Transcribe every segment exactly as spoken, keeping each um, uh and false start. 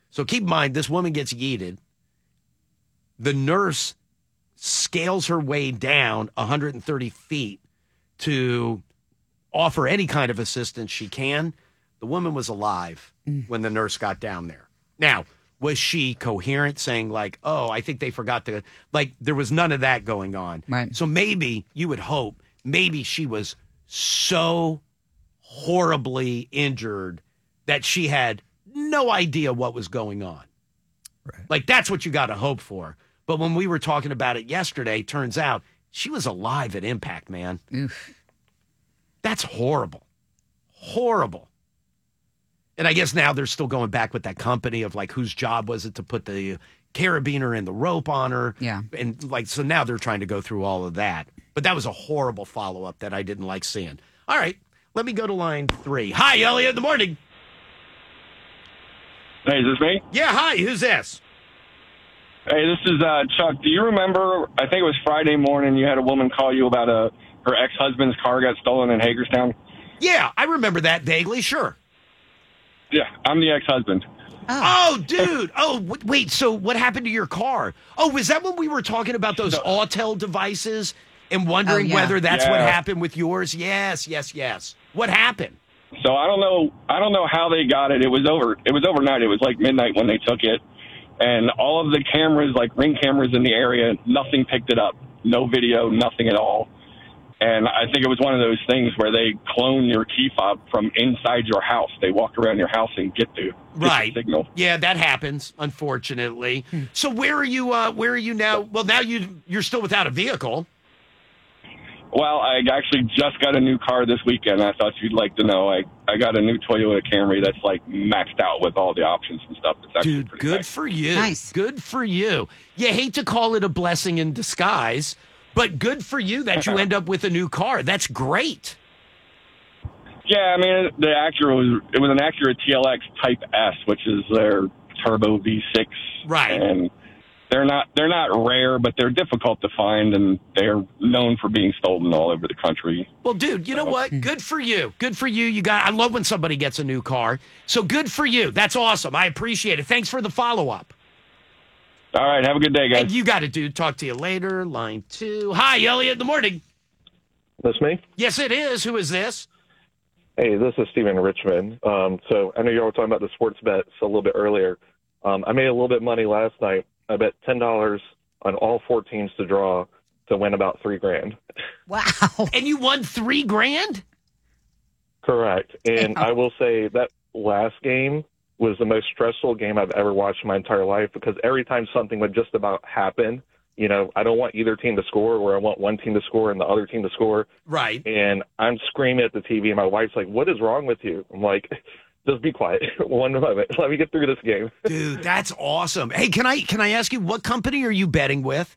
So keep in mind, this woman gets yeeted. The nurse scales her way down one hundred thirty feet to offer any kind of assistance she can. The woman was alive mm. when the nurse got down there. Now, was she coherent, saying like, oh, I think they forgot to, like, there was none of that going on. Right. So maybe, you would hope, maybe she was so horribly injured that she had no idea what was going on. Right. Like, that's what you got to hope for. But when we were talking about it yesterday, turns out she was alive at impact, man. Oof. That's horrible. Horrible. And I guess now they're still going back with that company of, like, whose job was it to put the carabiner and the rope on her? Yeah. And, like, so now they're trying to go through all of that. But that was a horrible follow-up that I didn't like seeing. All right, let me go to line three. Hi, Elliot, in the morning. Hey, is this me? Yeah, hi, who's this? Hey, this is uh, Chuck. Do you remember, I think it was Friday morning, you had a woman call you about a, her ex-husband's car got stolen in Hagerstown? Yeah, I remember that vaguely, sure. Yeah, I'm the ex-husband. Oh, oh dude. Oh, w- wait, so what happened to your car? Oh, was that when we were talking about those so, Autel devices and wondering oh, yeah. whether that's yeah. what happened with yours? Yes, yes, yes. What happened? So I don't know I don't know how they got it. It was over it was overnight. It was like midnight when they took it. And all of the cameras, like Ring cameras in the area, nothing picked it up. No video, nothing at all. And I think it was one of those things where they clone your key fob from inside your house. They walk around your house and get the, right. get the signal. Yeah, that happens, unfortunately. Hmm. So where are you uh, where are you now? Well, now you you're still without a vehicle. Well, I actually just got a new car this weekend. I thought you'd like to know. I, I got a new Toyota Camry that's like maxed out with all the options and stuff. It's actually Dude, pretty good nice. for you. Nice. Good for you. You hate to call it a blessing in disguise, but good for you that you end up with a new car. That's great. Yeah, I mean, the Acura was, it was an Acura T L X Type S, which is their turbo V six. Right. And They're not they're not rare, but they're difficult to find, and they're known for being stolen all over the country. Well, dude, you know what? Good for you. Good for you. You got. I love when somebody gets a new car. So good for you. That's awesome. I appreciate it. Thanks for the follow-up. All right. Have a good day, guys. And you got it, dude. Talk to you later. Line two. Hi, Elliot. In the morning. That's me? Yes, it is. Who is this? Hey, this is Steven Richmond. Um, so I know you all were talking about the sports bets a little bit earlier. Um, I made a little bit of money last night. I bet ten dollars on all four teams to draw to win about three grand. Wow. And you won three grand? Correct. And I will say that last game was the most stressful game I've ever watched in my entire life because every time something would just about happen, you know, I don't want either team to score or I want one team to score and the other team to score. Right. And I'm screaming at the T V and my wife's like, what is wrong with you? I'm like... Just be quiet. One moment. Let me get through this game. Dude, that's awesome. Hey, can I can I ask you, what company are you betting with?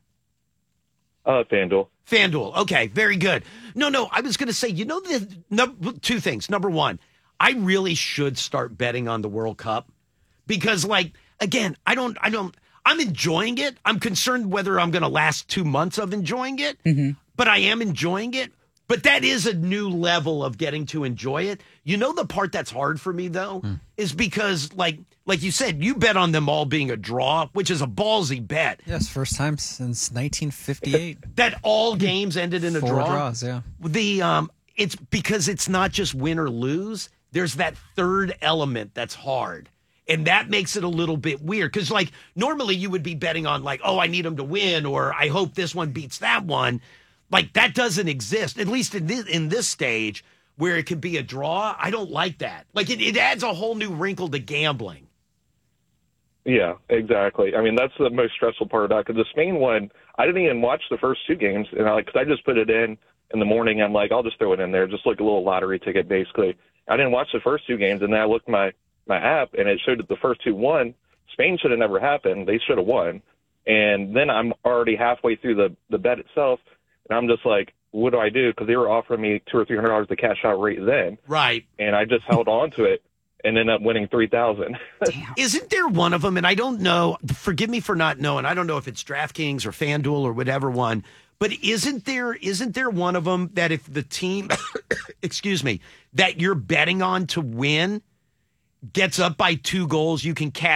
Uh, FanDuel. FanDuel. Okay, very good. No, no, I was going to say, you know, the no, two things. Number one, I really should start betting on the World Cup because, like, again, I don't, I don't, I'm enjoying it. I'm concerned whether I'm going to last two months of enjoying it, mm-hmm. but I am enjoying it. But that is a new level of getting to enjoy it. You know, the part that's hard for me, though, mm. is because, like like you said, you bet on them all being a draw, which is a ballsy bet. Yes, first time since nineteen fifty-eight. That all games ended in a Four draw? draws, yeah. The, um, it's because it's not just win or lose. There's that third element that's hard. And that makes it a little bit weird. Because, like, normally you would be betting on, like, oh, I need them to win, or I hope this one beats that one. Like, that doesn't exist, at least in this, in this stage where it could be a draw. I don't like that. Like, it, it adds a whole new wrinkle to gambling. Yeah, exactly. I mean, that's the most stressful part about it. Because the Spain one, I didn't even watch the first two games. And I, cause I just put it in in the morning. I'm like, I'll just throw it in there. Just like a little lottery ticket, basically. I didn't watch the first two games. And then I looked at my, my app, and it showed that the first two won. Spain should have never happened. They should have won. And then I'm already halfway through the, the bet itself. And I'm just like, what do I do? Because they were offering me two or three hundred dollars to cash out right then. Right. And I just held on to it and ended up winning three thousand. Isn't there one of them? And I don't know. Forgive me for not knowing. I don't know if it's DraftKings or FanDuel or whatever one. But isn't there isn't there one of them that if the team, excuse me, that you're betting on to win gets up by two goals, you can cash